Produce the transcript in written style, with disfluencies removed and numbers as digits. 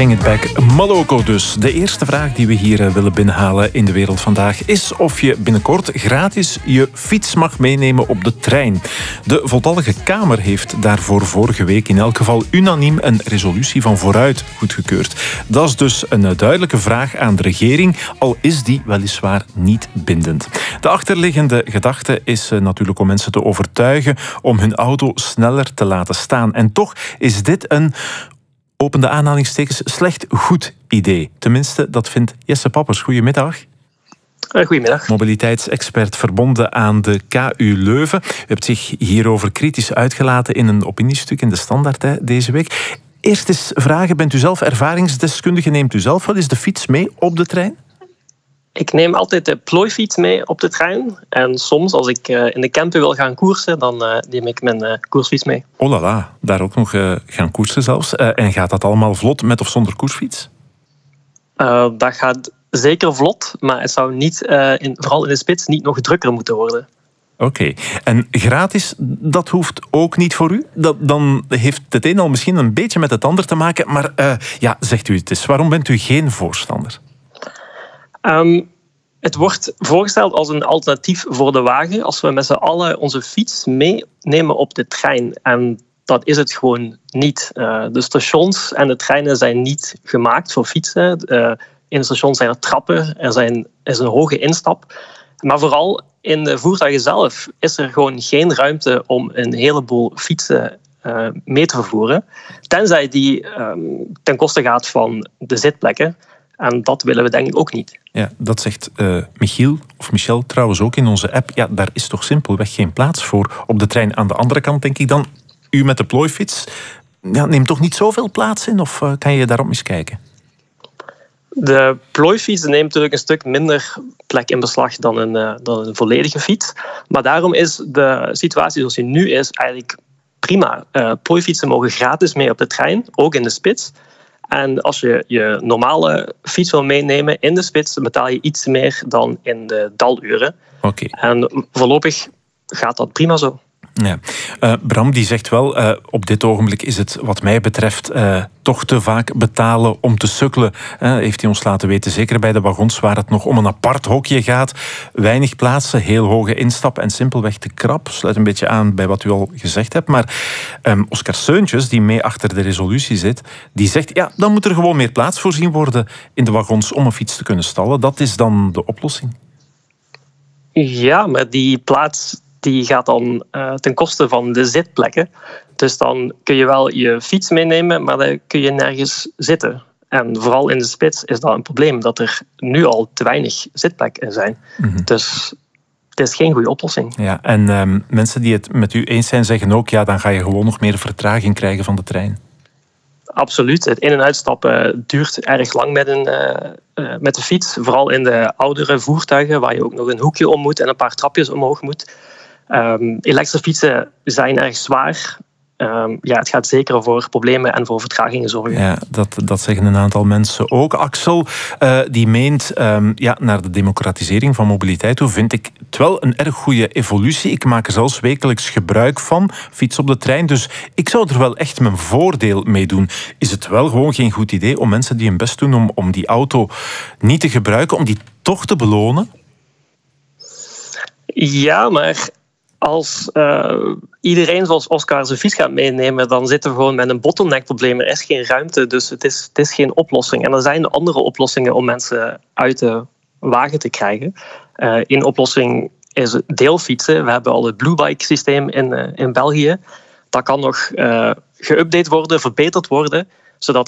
Sing It Back, Moloko dus. De eerste vraag die we hier willen binnenhalen in de wereld vandaag is of je binnenkort gratis je fiets mag meenemen op de trein. De voltallige Kamer heeft daarvoor vorige week in elk geval unaniem een resolutie van vooruit goedgekeurd. Dat is dus een duidelijke vraag aan de regering, al is die weliswaar niet bindend. De achterliggende gedachte is natuurlijk om mensen te overtuigen om hun auto sneller te laten staan. En toch is dit een, open de aanhalingstekens, slecht goed idee. Tenminste, dat vindt Jesse Pappers. Goedemiddag. Goedemiddag. Mobiliteitsexpert verbonden aan de KU Leuven. U hebt zich hierover kritisch uitgelaten in een opiniestuk in de Standaard deze week. Eerst eens vragen, bent u zelf ervaringsdeskundige? Neemt u zelf wel eens de fiets mee op de trein? Ik neem altijd de plooifiets mee op de trein. En soms, als ik in de camper wil gaan koersen, dan neem ik mijn koersfiets mee. Oh la la, daar ook nog gaan koersen zelfs. En gaat dat allemaal vlot, met of zonder koersfiets? Dat gaat zeker vlot, maar het zou niet, vooral in de spits, niet nog drukker moeten worden. Oké. En gratis, dat hoeft ook niet voor u? Dan heeft het een al misschien een beetje met het ander te maken. Maar zegt u het eens, waarom bent u geen voorstander? Het wordt voorgesteld als een alternatief voor de wagen als we met z'n allen onze fiets meenemen op de trein. En dat is het gewoon niet. De stations en de treinen zijn niet gemaakt voor fietsen. In de stations zijn er trappen, er is een hoge instap. Maar vooral in de voertuigen zelf is er gewoon geen ruimte om een heleboel fietsen mee te vervoeren. Tenzij die ten koste gaat van de zitplekken. En dat willen we denk ik ook niet. Ja, dat zegt Michel trouwens ook in onze app. Ja, daar is toch simpelweg geen plaats voor op de trein. Aan de andere kant denk ik dan, u met de plooifiets neemt toch niet zoveel plaats in? Of kan je daarop eens kijken? De plooifiets neemt natuurlijk een stuk minder plek in beslag dan een volledige fiets. Maar daarom is de situatie zoals die nu is eigenlijk prima. Plooifietsen mogen gratis mee op de trein, ook in de spits. En als je je normale fiets wil meenemen in de spits, betaal je iets meer dan in de daluren. Oké. En voorlopig gaat dat prima zo. Ja. Bram die zegt wel, op dit ogenblik is het wat mij betreft toch te vaak betalen om te sukkelen. Heeft hij ons laten weten, zeker bij de wagons waar het nog om een apart hokje gaat. Weinig plaatsen, heel hoge instap en simpelweg te krap. Sluit een beetje aan bij wat u al gezegd hebt. Maar Oscar Seuntjes, die mee achter de resolutie zit, die zegt, ja, dan moet er gewoon meer plaats voorzien worden in de wagons om een fiets te kunnen stallen. Dat is dan de oplossing. Ja, maar die plaats die gaat dan ten koste van de zitplekken. Dus dan kun je wel je fiets meenemen, maar dan kun je nergens zitten. En vooral in de spits is dat een probleem, dat er nu al te weinig zitplekken zijn. Mm-hmm. Dus het is geen goede oplossing. Ja, en mensen die het met u eens zijn, zeggen ook, ja, dan ga je gewoon nog meer vertraging krijgen van de trein. Absoluut. Het in- en uitstappen duurt erg lang met de fiets. Vooral in de oudere voertuigen, waar je ook nog een hoekje om moet en een paar trapjes omhoog moet. Elektrische fietsen zijn erg zwaar. Het gaat zeker voor problemen en voor vertragingen zorgen. Ja, dat zeggen een aantal mensen ook. Axel, die meent naar de democratisering van mobiliteit toe, vind ik het wel een erg goede evolutie. Ik maak er zelfs wekelijks gebruik van, fiets op de trein. Dus ik zou er wel echt mijn voordeel mee doen. Is het wel gewoon geen goed idee om mensen die hun best doen om die auto niet te gebruiken, om die toch te belonen? Ja, maar als iedereen zoals Oscar zijn fiets gaat meenemen, dan zitten we gewoon met een bottleneck-probleem. Er is geen ruimte, dus het is geen oplossing. En er zijn andere oplossingen om mensen uit de wagen te krijgen. Een oplossing is deelfietsen. We hebben al het Blue Bike-systeem in België. Dat kan nog geüpdate worden, verbeterd worden, zodat